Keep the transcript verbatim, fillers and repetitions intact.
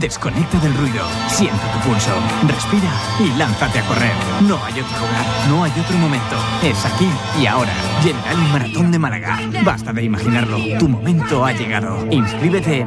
Desconecta del ruido, siente tu pulso, respira y lánzate a correr. No hay otro lugar, no hay otro momento. Es aquí y ahora. General Maratón de Málaga. Basta de imaginarlo. Tu momento ha llegado. Inscríbete en